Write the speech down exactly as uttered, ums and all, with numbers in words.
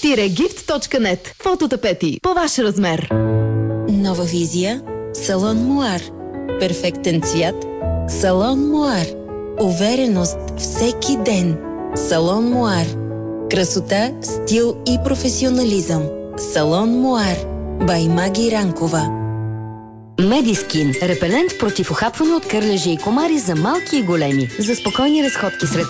gift точка нет. Фототапети по ваш размер. Нова визия. Салон Муар. Перфектен цвят. Салон Муар. Увереност всеки ден. Салон Муар. Красота, стил и професионализъм. Салон Муар. Бай Маги Ранкова. Медискин. Репелент против ухапване от кърлежи и комари за малки и големи. За спокойни разходки сред